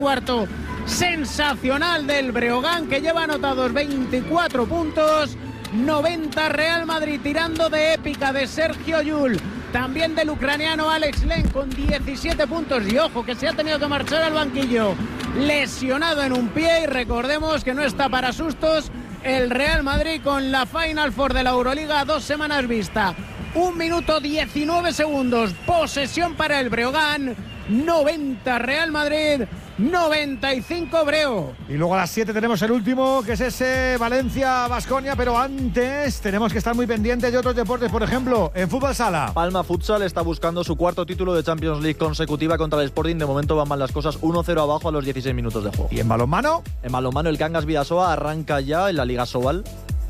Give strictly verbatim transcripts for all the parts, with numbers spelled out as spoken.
Cuarto sensacional del Breogán, que lleva anotados veinticuatro puntos. noventa Real Madrid, tirando de épica de Sergio Llull, también del ucraniano Alex Len con diecisiete puntos. Y ojo, que se ha tenido que marchar al banquillo lesionado en un pie, y recordemos que no está para sustos el Real Madrid con la Final Four de la Euroliga a dos semanas vista. Un minuto diecinueve segundos, posesión para el Breogán. noventa Real Madrid, noventa y cinco Breo. Y luego a las siete tenemos el último, que es ese Valencia-Baskonia, pero antes tenemos que estar muy pendientes de otros deportes. Por ejemplo, en fútbol sala, Palma Futsal está buscando su cuarto título de Champions League consecutiva contra el Sporting. De momento van mal las cosas, uno cero abajo a los dieciséis minutos de juego. ¿Y en balonmano? En balonmano el Cangas Bidasoa arranca ya en la Liga Sobal.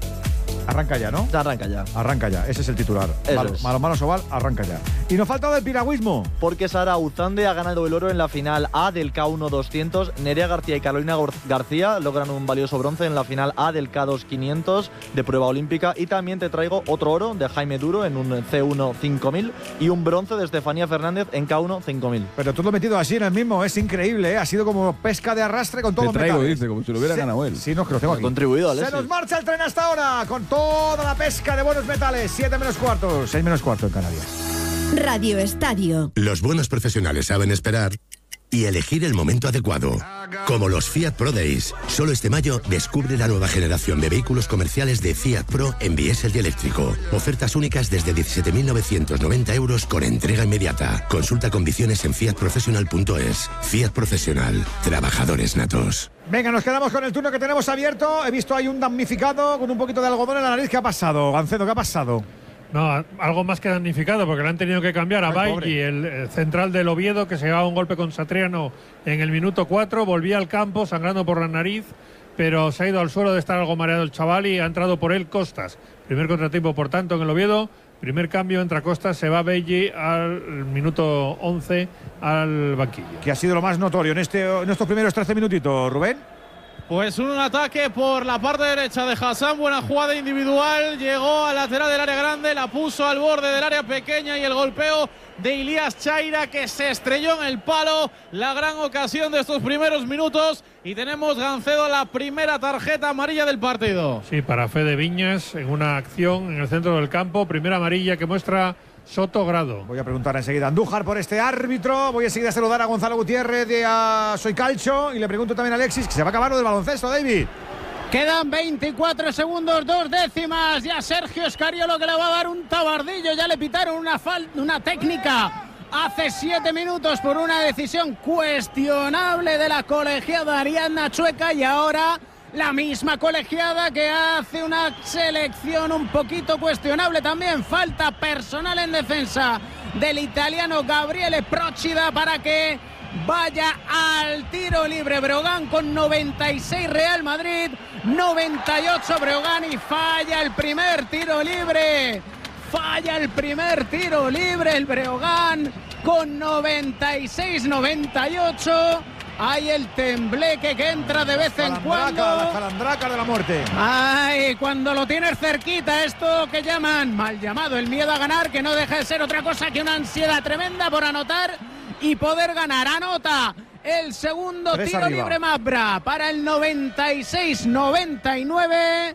Arranca ya, ¿no? Arranca ya. Arranca ya, ese es el titular. Mal, Balonmano Sobal, arranca ya. Y nos falta del piragüismo. Porque Sara Uzande ha ganado el oro en la final A del K uno doscientos. Nerea García y Carolina García logran un valioso bronce en la final A del K dos quinientos de prueba olímpica. Y también te traigo otro oro de Jaime Duro en un C uno cinco mil y un bronce de Estefanía Fernández en K uno cinco mil. Pero tú lo has metido así en el mismo, es increíble, ¿eh? Ha sido como pesca de arrastre con todo los traigo, metales. dice, como si lo hubiera Se, ganado él. Sí, no, que lo tengo aquí. Contribuido, Alexis. Se nos marcha el tren hasta ahora con toda la pesca de buenos metales. siete menos cuarto, seis menos cuarto en Canarias. Radio Estadio. Los buenos profesionales saben esperar y elegir el momento adecuado. Como los Fiat Pro Days. Solo este mayo descubre la nueva generación de vehículos comerciales de Fiat Pro en diésel y eléctrico. Ofertas únicas desde diecisiete mil novecientos noventa euros con entrega inmediata. Consulta condiciones en fiat professional punto es. Fiat Profesional. Trabajadores natos. Venga, nos quedamos con el turno que tenemos abierto. He visto ahí un damnificado con un poquito de algodón en la nariz. ¿Qué ha pasado, Gancedo? ¿Qué ha pasado? No, algo más que damnificado, porque le han tenido que cambiar a Bailly, el, el central del Oviedo, que se llevaba un golpe con Satriano en el minuto cuatro, volvía al campo sangrando por la nariz, pero se ha ido al suelo de estar algo mareado el chaval y ha entrado por él Costas. Primer contratiempo, por tanto, en el Oviedo. Primer cambio, entra Costas, se va Bailly al minuto once al banquillo. ¿Qué ha sido lo más notorio en, este, en estos primeros trece minutitos, Rubén? Pues un ataque por la parte derecha de Hassan, buena jugada individual, llegó al lateral del área grande, la puso al borde del área pequeña y el golpeo de Ilías Chaira, que se estrelló en el palo, la gran ocasión de estos primeros minutos, y tenemos, Gancedo, la primera tarjeta amarilla del partido. Sí, para Fede Viñas en una acción en el centro del campo, primera amarilla que muestra Soto Grado. Voy a preguntar enseguida a Andújar por este árbitro. Voy enseguida a saludar a Gonzalo Gutiérrez de a Soy Calcio. Y le pregunto también a Alexis, que se va a acabar lo del baloncesto, David. Quedan veinticuatro segundos, dos décimas. Ya Sergio Escariolo, que le va a dar un tabardillo. Ya le pitaron una, fal una técnica hace siete minutos por una decisión cuestionable de la colegiada Ariadna Chueca. Y ahora la misma colegiada que hace una selección un poquito cuestionable también. Falta personal en defensa del italiano Gabriele Procida para que vaya al tiro libre Breogán con noventa y seis Real Madrid, noventa y ocho Breogán, y falla el primer tiro libre. Falla el primer tiro libre el Breogán con noventa y seis noventa y ocho. Hay el tembleque que entra de vez en cuando. La calandraca de la muerte. Ay, cuando lo tienes cerquita, esto que llaman, mal llamado, el miedo a ganar, que no deja de ser otra cosa que una ansiedad tremenda por anotar y poder ganar. Anota el segundo Tres tiro arriba. libre Mabra para el noventa y seis noventa y nueve.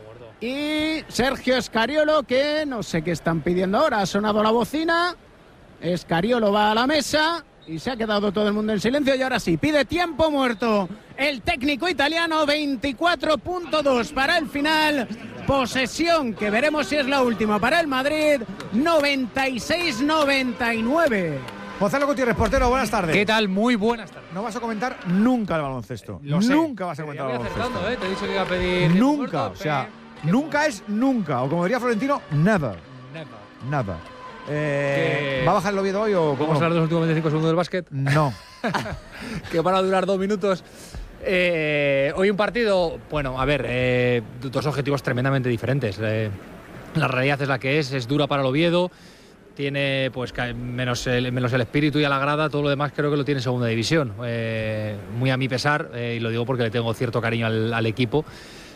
Y Sergio Escariolo, que no sé qué están pidiendo ahora, ha sonado la bocina. Escariolo va a la mesa y se ha quedado todo el mundo en silencio. Y ahora sí, pide tiempo muerto el técnico italiano. Veinticuatro punto dos para el final. Posesión que veremos si es la última para el Madrid. noventa y seis noventa y nueve. Gonzalo Gutiérrez, portero, buenas tardes. ¿Qué tal? Muy buenas tardes. No vas a comentar nunca el baloncesto. Lo sé. Nunca vas a comentar el Voy baloncesto. acertando, ¿eh? Te he dicho que iba a pedir... Nunca, muerto, o sea, pe- nunca es nunca. O como diría Florentino, never. Never. Never. Eh, Que- ¿Va a bajar el Oviedo hoy o cómo? Vamos a hablar de los últimos veinticinco segundos del básquet, No. que van a durar dos minutos. Eh, hoy un partido, bueno, a ver, eh, dos objetivos tremendamente diferentes. Eh, la realidad es la que es, es dura para el Oviedo. Tiene, pues, ca- menos el, menos el espíritu y a la grada, todo lo demás creo que lo tiene en segunda división. Eh, muy a mi pesar, eh, y lo digo porque le tengo cierto cariño al, al equipo.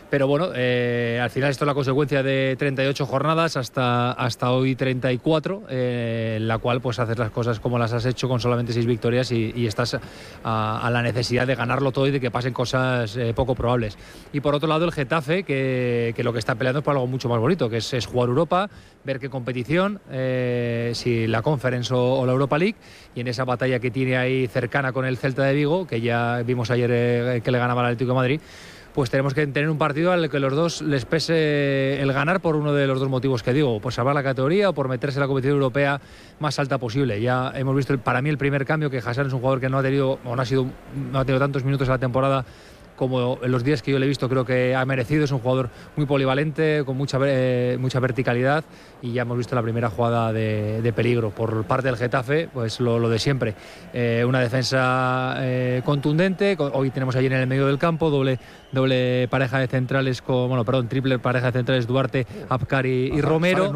Pero bueno, eh, al final esto es la consecuencia de treinta y ocho jornadas hasta, hasta hoy treinta y cuatro, eh, en la cual pues haces las cosas como las has hecho con solamente seis victorias y, y estás a, a la necesidad de ganarlo todo y de que pasen cosas eh, poco probables. Y por otro lado el Getafe, que, que lo que está peleando es por algo mucho más bonito, que es, es jugar Europa, ver qué competición, eh, si la Conference o, o la Europa League, y en esa batalla que tiene ahí cercana con el Celta de Vigo, que ya vimos ayer eh, que le ganaba al Atlético de Madrid, pues tenemos que tener un partido al que los dos les pese el ganar por uno de los dos motivos que digo, pues salvar la categoría o por meterse en la competición europea más alta posible. Ya hemos visto el, para mí el primer cambio, que Hassan es un jugador que no ha tenido o no ha sido no ha tenido tantos minutos en la temporada como en los días que yo le he visto, creo que ha merecido. Es un jugador muy polivalente, con mucha, eh, mucha verticalidad, y ya hemos visto la primera jugada de, de peligro por parte del Getafe, pues lo, lo de siempre. Eh, una defensa eh, contundente. Hoy tenemos allí en el medio del campo doble, doble pareja de centrales, con, bueno, perdón, triple pareja de centrales, Duarte, Abkar y, y Romero.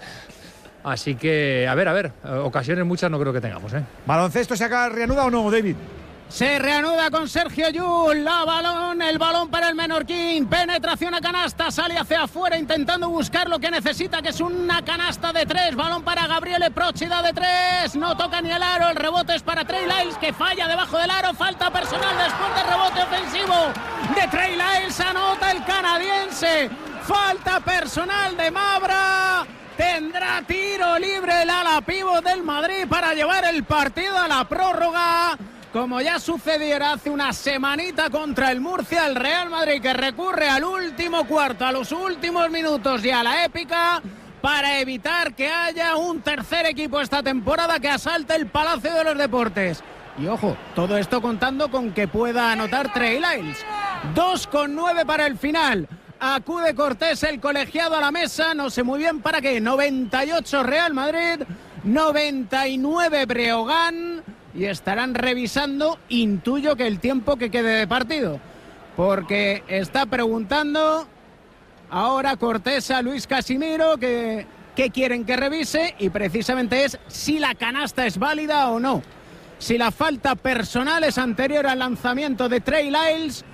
Así que, a ver, a ver, ocasiones muchas no creo que tengamos, ¿eh? ¿Baloncesto se acaba reanuda o no, David? Se reanuda con Sergio Llull, la balón, el balón para el Menorquín, penetración a canasta, sale hacia afuera intentando buscar lo que necesita, que es una canasta de tres, balón para Gabriele Procida de tres, no toca ni el aro, el rebote es para Trey Lyles, que falla debajo del aro, falta personal después del rebote ofensivo de Trey Lyles, anota el canadiense, falta personal de Mabra. Tendrá tiro libre el ala pívot del Madrid para llevar el partido a la prórroga, como ya sucediera hace una semanita contra el Murcia. El Real Madrid, que recurre al último cuarto, a los últimos minutos y a la épica para evitar que haya un tercer equipo esta temporada que asalte el Palacio de los Deportes. Y ojo, todo esto contando con que pueda anotar Trey Lyles. dos con nueve para el final. Acude Cortés, el colegiado, a la mesa, no sé muy bien para qué. noventa y ocho Real Madrid, noventa y nueve Breogán, y estarán revisando, intuyo que el tiempo que quede de partido, porque está preguntando ahora Cortés a Luis Casimiro que qué quieren que revise, y precisamente es si la canasta es válida o no, si la falta personal es anterior al lanzamiento de Trey Lyles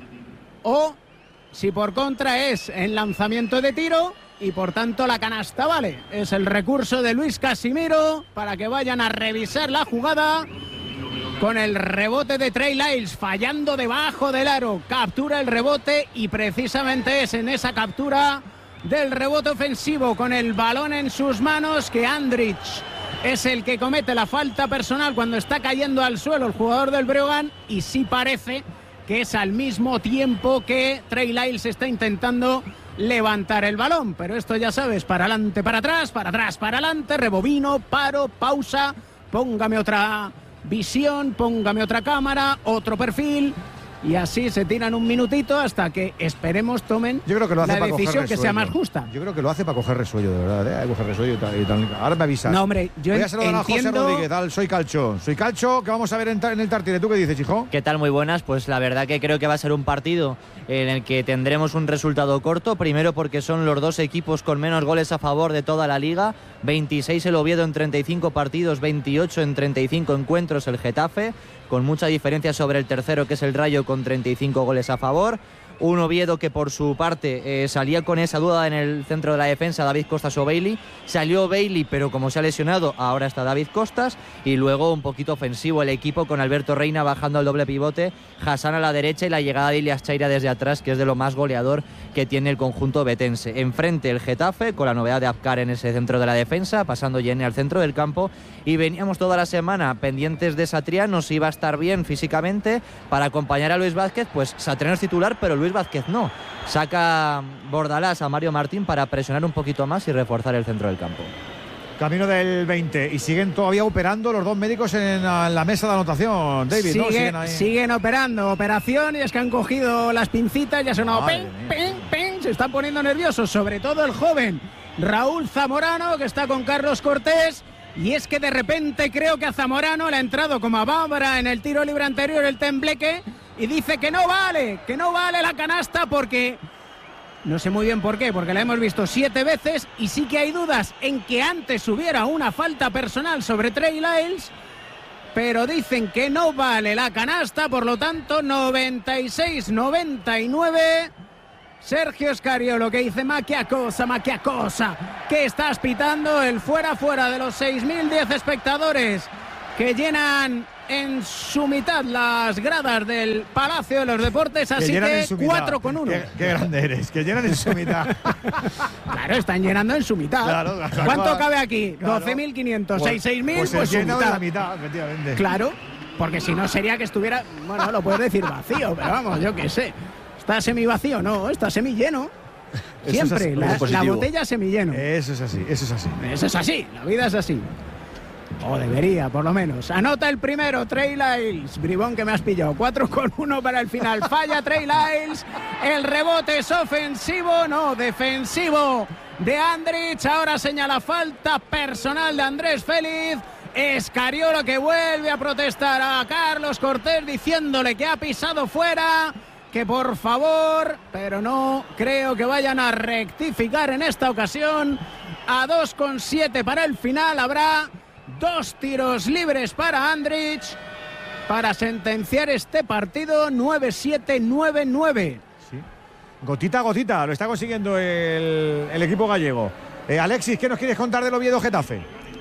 o si por contra es en lanzamiento de tiro y por tanto la canasta vale. Es el recurso de Luis Casimiro para que vayan a revisar la jugada, con el rebote de Trey Lyles fallando debajo del aro. Captura el rebote y precisamente es en esa captura del rebote ofensivo con el balón en sus manos que Andrich es el que comete la falta personal cuando está cayendo al suelo el jugador del Breogán, y sí parece que es al mismo tiempo que Trey Lyles está intentando levantar el balón. Pero esto ya sabes, para adelante, para atrás, para atrás, para adelante, rebobino, paro, pausa, póngame otra visión, póngame otra cámara, otro perfil, y así se tiran un minutito hasta que esperemos tomen Yo creo que lo hace la para decisión que resuello. sea más justa. Yo creo que lo hace para coger resuello, de verdad, ¿eh? Coger resuello y tal, y tal. Ahora me avisas. No, hombre, yo Voy a saludar a José entiendo... Rodríguez, tal, soy Calcho. Soy Calcho, que vamos a ver en, en el Tartiere. ¿Tú qué dices, hijo? ¿Qué tal? Muy buenas. Pues la verdad que creo que va a ser un partido en el que tendremos un resultado corto. Primero porque son los dos equipos con menos goles a favor de toda la liga. veintiséis el Oviedo en treinta y cinco partidos, veintiocho en treinta y cinco encuentros el Getafe, con mucha diferencia sobre el tercero, que es el Rayo, con treinta y cinco goles a favor. Un Oviedo que por su parte eh, salía con esa duda en el centro de la defensa, David Costas o Bailey. Salió Bailey, pero como se ha lesionado, ahora está David Costas. Y luego un poquito ofensivo el equipo, con Alberto Reina bajando al doble pivote, Hassan a la derecha y la llegada de Ilias Chaira desde atrás, que es de lo más goleador que tiene el conjunto betense. Enfrente el Getafe, con la novedad de Abkar en ese centro de la defensa, pasando Jenny al centro del campo. Y veníamos toda la semana pendientes de Satriano, si iba a estar bien físicamente para acompañar a Luis Vázquez. Pues Satriano es titular, pero Luis Vázquez no. Saca Bordalás a Mario Martín para presionar un poquito más y reforzar el centro del campo. Camino del veinte, y siguen todavía operando los dos médicos en la, en la mesa de anotación, David, Sigue, ¿no? Siguen ahí. siguen operando, operación, y es que han cogido las pincitas, ya ha sonado pen, pen, pen, se están poniendo nerviosos, sobre todo el joven Raúl Zamorano, que está con Carlos Cortés. Y es que de repente creo que a Zamorano le ha entrado como a Bárbara en el tiro libre anterior el tembleque, y dice que no vale, que no vale la canasta, porque no sé muy bien por qué, porque la hemos visto siete veces, y sí que hay dudas en que antes hubiera una falta personal sobre Trey Lyles, pero dicen que no vale la canasta. Por lo tanto, noventa y seis noventa y nueve, Sergio Scariolo, que dice maquia cosa, maquia cosa. ¿Qué estás pitando? El fuera fuera de los seis mil diez espectadores que llenan en su mitad las gradas del Palacio de los Deportes, así que, que cuatro con uno. Qué, qué grande eres, que llenan en su mitad. Claro, están llenando en su mitad. Claro, claro. ¿Cuánto cabe aquí? Claro. doce mil quinientos, pues, seis mil, pues, pues su mitad. La mitad, efectivamente. Claro, porque si no sería que estuviera, bueno, lo puedes decir vacío, pero vamos, yo qué sé. ¿Está semi vacío? No, está semi lleno. Siempre, la, la botella semi lleno. Eso es así, eso es así. Eso es así, la vida es así. O debería, por lo menos. Anota el primero, Trey Lyles. Bribón, que me has pillado. cuatro con uno para el final. Falla Trey Lyles. El rebote es ofensivo, no, defensivo de Andrich. Ahora señala falta personal de Andrés Félix. Scariolo, que vuelve a protestar a Carlos Cortés diciéndole que ha pisado fuera, que por favor, pero no creo que vayan a rectificar en esta ocasión. A dos con siete para el final habrá dos tiros libres para Andrich para sentenciar este partido. Nueve siete, nueve nueve. Sí. Gotita a gotita lo está consiguiendo el, el equipo gallego. eh, Alexis, ¿qué nos quieres contar del Oviedo Getafe?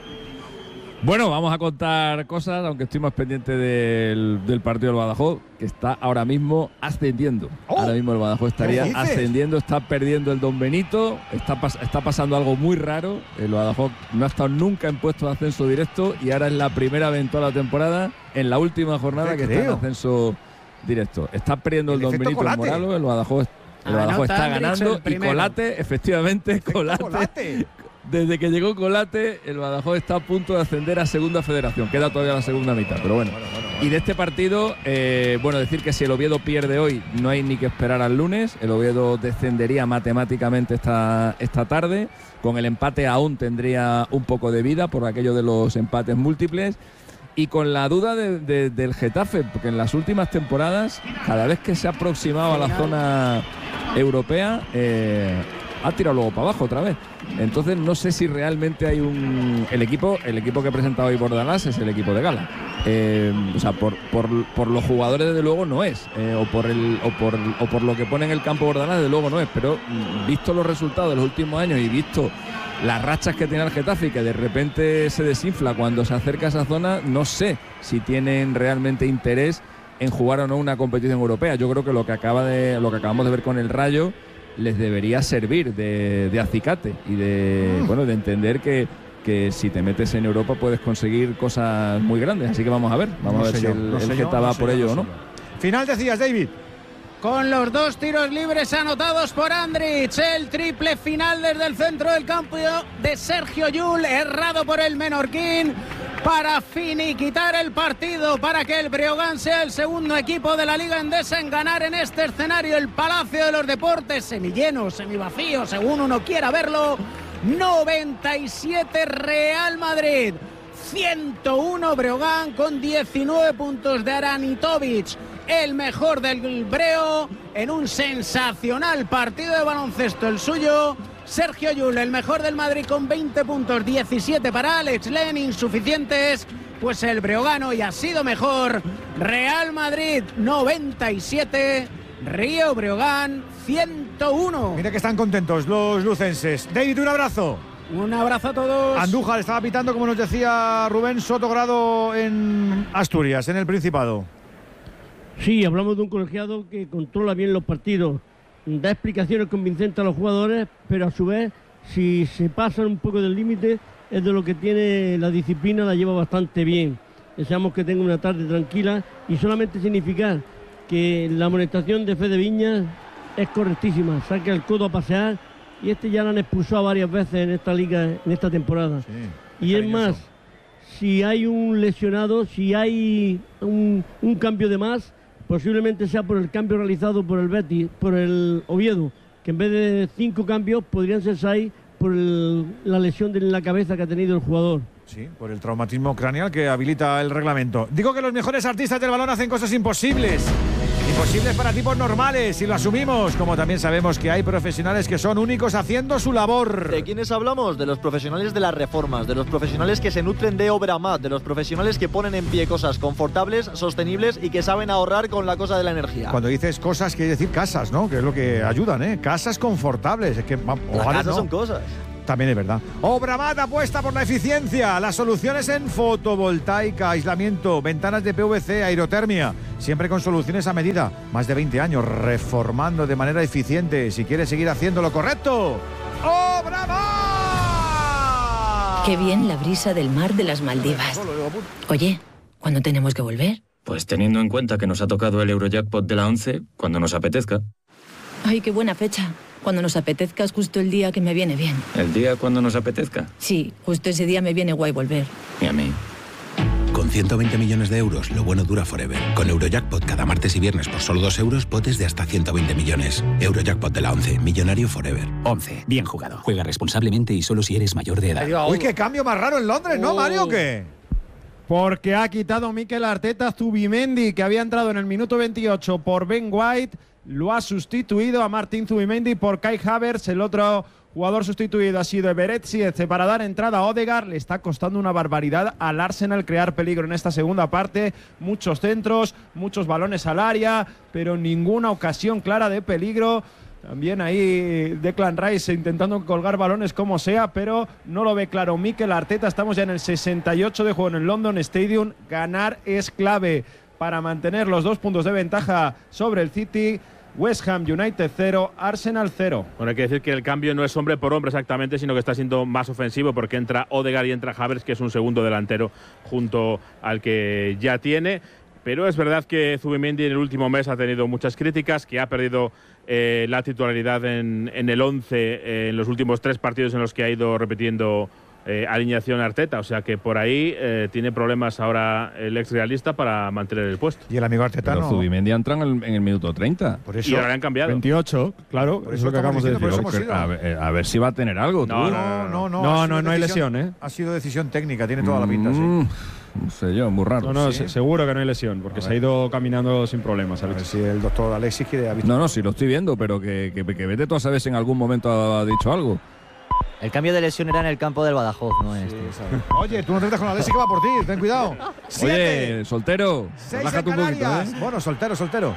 Bueno, vamos a contar cosas, aunque estoy más pendiente del, del partido del Badajoz, que está ahora mismo ascendiendo. Oh, ahora mismo el Badajoz estaría ascendiendo, está perdiendo el Don Benito, está, pas, está pasando algo muy raro. El Badajoz no ha estado nunca en puesto de ascenso directo y ahora es la primera vez en toda la temporada, en la última jornada, que creo. está en ascenso directo. Está perdiendo el, el Don Benito Colate. en Moralos, el Badajoz, el Badajoz ah, no, está ganando y Colate, efectivamente, Colate. Colate. Desde que llegó Colate, el Badajoz está a punto de ascender a Segunda Federación. Queda todavía la segunda mitad, pero bueno. bueno, bueno, bueno. Y de este partido, eh, bueno, decir que si el Oviedo pierde hoy, no hay ni que esperar al lunes. El Oviedo descendería matemáticamente esta, esta tarde. Con el empate aún tendría un poco de vida por aquello de los empates múltiples. Y con la duda de, de, del Getafe, porque en las últimas temporadas, cada vez que se ha aproximado a la zona europea, eh, ha tirado luego para abajo otra vez. Entonces no sé si realmente hay un... El equipo el equipo que ha presentado hoy Bordalás es el equipo de gala. Eh, o sea, por, por, por los jugadores desde luego no es. Eh, o, por el, o, por, o por lo que pone en el campo Bordalás desde luego no es. Pero visto los resultados de los últimos años y visto las rachas que tiene el Getafe y que de repente se desinfla cuando se acerca a esa zona, no sé si tienen realmente interés en jugar o no una competición europea. Yo creo que lo que acaba de lo que acabamos de ver con el Rayo les debería servir de, de acicate y de bueno de entender que, que si te metes en Europa puedes conseguir cosas muy grandes. Así que vamos a ver, vamos no a ver si yo, el, no el Geta va no por ello o no. Final decías, David. Con los dos tiros libres anotados por Andrich, el triple final desde el centro del campo de Sergio Llull, errado por el menorquín, para finiquitar el partido, para que el Breogán sea el segundo equipo de la Liga Endesa en ganar en este escenario el Palacio de los Deportes, semilleno, semivacío, según uno quiera verlo. noventa y siete Real Madrid, ciento uno Breogán, con diecinueve puntos de Aranitovic, el mejor del Breo, en un sensacional partido de baloncesto el suyo. Sergio Llull, el mejor del Madrid, con veinte puntos, diecisiete para Alex Len, insuficientes, pues el Breogán hoy ha sido mejor. Real Madrid noventa y siete, Río Breogán ciento uno. Mira que están contentos los lucenses. David, un abrazo. Un abrazo a todos. Andújar estaba pitando, como nos decía Rubén Sotogrado, en Asturias, en el Principado. Sí, hablamos de un colegiado que controla bien los partidos, da explicaciones convincentes a los jugadores, pero a su vez, si se pasan un poco del límite, es de lo que tiene la disciplina, la lleva bastante bien. Deseamos que tenga una tarde tranquila y solamente significar que la amonestación de Fede Viñas es correctísima, saca el codo a pasear y este ya lo han expulsado varias veces en esta liga, en esta temporada. Sí, y es más, si hay un lesionado, si hay un, un cambio de más, posiblemente sea por el cambio realizado por el Betis, por el Oviedo, que en vez de cinco cambios podrían ser seis por el, la lesión de la cabeza que ha tenido el jugador. Sí, por el traumatismo craneal que habilita el reglamento. Digo que los mejores artistas del balón hacen cosas imposibles. Y Imposibles para tipos normales, y lo asumimos, como también sabemos que hay profesionales que son únicos haciendo su labor. ¿De quiénes hablamos? De los profesionales de las reformas, de los profesionales que se nutren de Obramat, de los profesionales que ponen en pie cosas confortables, sostenibles y que saben ahorrar con la cosa de la energía. Cuando dices cosas, quiere decir casas, ¿no? Que es lo que ayudan, ¿eh? Casas confortables. Es que, Las ojalá, casas ¿no? son cosas. También es verdad. Obramat apuesta por la eficiencia, las soluciones en fotovoltaica, aislamiento, ventanas de P V C, aerotermia, siempre con soluciones a medida. Más de veinte años reformando de manera eficiente. Si quieres seguir haciendo lo correcto, ¡Obramat! Qué bien la brisa del mar de las Maldivas. Oye, ¿cuándo tenemos que volver? Pues teniendo en cuenta que nos ha tocado el Eurojackpot de la once, cuando nos apetezca. Ay, qué buena fecha. Cuando nos apetezca es justo el día que me viene bien. ¿El día cuando nos apetezca? Sí, justo ese día me viene guay volver. Y a mí. Con ciento veinte millones de euros, lo bueno dura forever. Con Eurojackpot cada martes y viernes por solo dos euros, potes de hasta ciento veinte millones. Eurojackpot de la once, millonario forever. once, bien jugado. Juega responsablemente y solo si eres mayor de edad. Uy, qué cambio más raro en Londres, ¿no, Mario? ¿Qué? Porque ha quitado Mikel Arteta Zubimendi, que había entrado en el minuto veintiocho por Ben White. Lo ha sustituido a Martín Zubimendi por Kai Havertz. El otro jugador sustituido ha sido Eberechiez para dar entrada a Odegaard. Le está costando una barbaridad al Arsenal crear peligro en esta segunda parte. Muchos centros, muchos balones al área, pero ninguna ocasión clara de peligro. También ahí Declan Rice intentando colgar balones como sea, pero no lo ve claro Mikel Arteta. Estamos ya en el sesenta y ocho de juego en el London Stadium. Ganar es clave para mantener los dos puntos de ventaja sobre el City. West Ham United cero, Arsenal cero. Bueno, hay que decir que el cambio no es hombre por hombre exactamente, sino que está siendo más ofensivo porque entra Odegaard y entra Havertz, que es un segundo delantero junto al que ya tiene. Pero es verdad que Zubimendi en el último mes ha tenido muchas críticas, que ha perdido eh, la titularidad en, en el once eh, en los últimos tres partidos en los que ha ido repitiendo Eh, alineación Arteta, o sea que por ahí eh, tiene problemas ahora el ex realista para mantener el puesto. Y el amigo Arteta Pero no. Zubimendi entra en el, en el minuto treinta. Por eso, y ahora le han cambiado. veintiocho, claro, por eso es lo que acabamos de decir. A ver, a ver si va a tener algo. No, tú. no, no, no, No, ha no, sido no hay decisión- lesión, ¿eh? Ha sido decisión técnica, tiene toda la pinta, sí. Mm, no sé yo, muy raro. No, no, Sí. se- seguro que no hay lesión, porque A se ver. ha ido caminando sin problemas. A ver si el doctor Alexis quiere ha visto. No, no, sí lo estoy viendo, pero que, que, que vete tú a saber si en algún momento ha dicho algo. El cambio de lesión era en el campo del Badajoz, no en este. Oye, tú no te metas con Alexis que va por ti, ten cuidado. Siete, Oye, soltero, seis relájate en un poquito, Canarias. ¿eh? Bueno, soltero, soltero.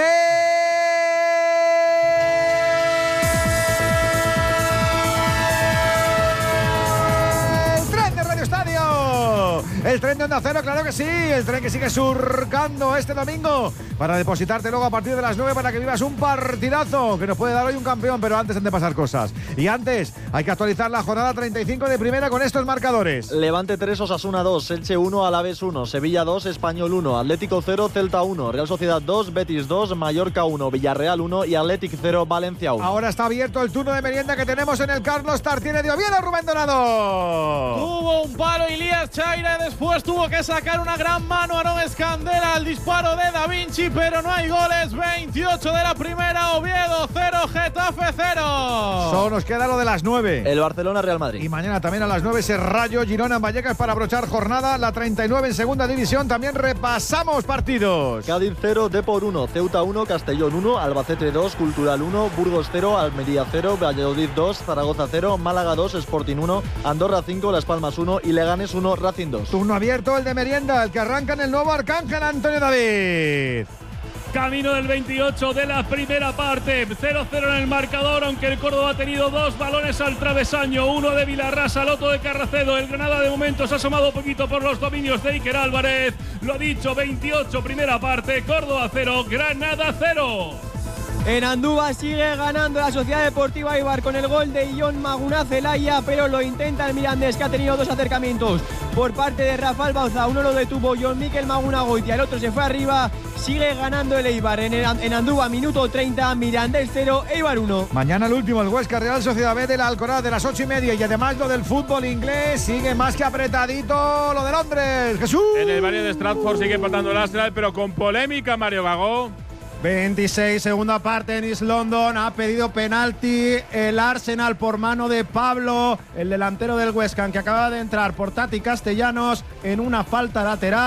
¡El tren de Radio Estadio! El tren de Onda Cero, claro que sí. El tren que sigue surcando este domingo para depositarte luego a partir de las nueve para que vivas un partidazo que nos puede dar hoy un campeón, pero antes han de pasar cosas. Y antes hay que actualizar la jornada treinta y cinco de primera con estos marcadores. Levante tres, Osasuna dos, Elche uno, Alavés uno, Sevilla dos, Español uno, Atlético cero, Celta uno, Real Sociedad dos, Betis dos, Mallorca uno, Villarreal uno y Athletic cero, Valencia uno. Ahora está abierto el turno de merienda que tenemos en el Carlos Tartiere de Oviedo, Rubén Donado. Tuvo un palo Ilías Chaira y después tuvo que sacar una gran mano Aarón Escandera al disparo de Da Vinci, pero no hay goles. veintiocho de la primera, Oviedo cero, Getafe cero. Solo nos queda lo de las nueve. El Barcelona Real Madrid. Y mañana también a las nueve ese Rayo Girona en Vallecas para abrochar jornada. La treinta y nueve en segunda división. También repasamos partidos. Cádiz cero, Depor uno, Ceuta uno, Castellón uno, Albacete dos, Cultural uno, Burgos cero, Almería cero, Valladolid dos, Zaragoza cero, Málaga dos, Sporting uno, Andorra cinco, Las Palmas uno y Leganés uno, Racing dos. Turno abierto el de merienda, el que arranca en el nuevo Arcángel, Antonio David. Camino del veintiocho de la primera parte, cero cero en el marcador, aunque el Córdoba ha tenido dos balones al travesaño, uno de Vilarrasa, el otro de Carracedo. El Granada de momento se ha asomado un poquito por los dominios de Iker Álvarez. Lo ha dicho, veintiocho primera parte, Córdoba cero, Granada cero. En Andúba sigue ganando la Sociedad Deportiva Eibar con el gol de Ion Maguna Zelaya, pero lo intenta el Mirandés, que ha tenido dos acercamientos por parte de Rafael Bauza. Uno lo detuvo Jon Mikel Maguna Goitia, el otro se fue arriba. Sigue ganando el Eibar en, el, en Andúba, minuto treinta, Mirandés cero, Eibar uno. Mañana el último, el Huesca Real Sociedad B de la Alcoraz de las ocho y media. Y además lo del fútbol inglés sigue más que apretadito lo de Londres. Jesús. En el barrio de Stratford sigue empatando el Arsenal, pero con polémica, Mario Gago. veintiséis, segunda parte en East London, ha pedido penalti el Arsenal por mano de Pablo, el delantero del West Ham, que acaba de entrar por Tati Castellanos en una falta lateral.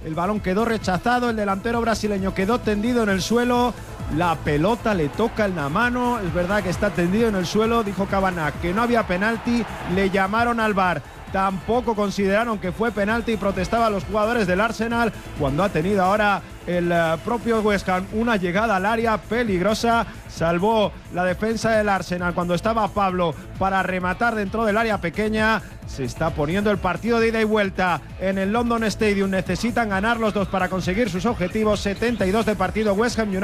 el balón quedó rechazado, el delantero brasileño quedó tendido en el suelo, la pelota le toca en la mano, es verdad que está tendido en el suelo, dijo Cabana que no había penalti, le llamaron al V A R. Tampoco consideraron que fue penalti y protestaban los jugadores del Arsenal cuando ha tenido ahora el uh, propio West Ham una llegada al área peligrosa. Salvó la defensa del Arsenal cuando estaba Pablo para rematar dentro del área pequeña. Se está poniendo el partido de ida y vuelta en el London Stadium. Necesitan ganar los dos para conseguir sus objetivos. setenta y dos de partido. West Ham United